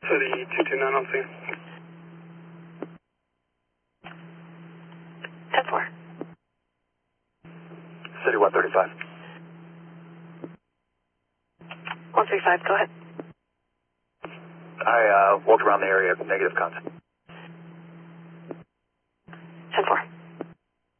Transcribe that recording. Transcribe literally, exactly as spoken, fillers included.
City two two nine, I'll see. ten four. City one thirty-five. one three five, go ahead. I uh, walked around the area, negative contact. ten four.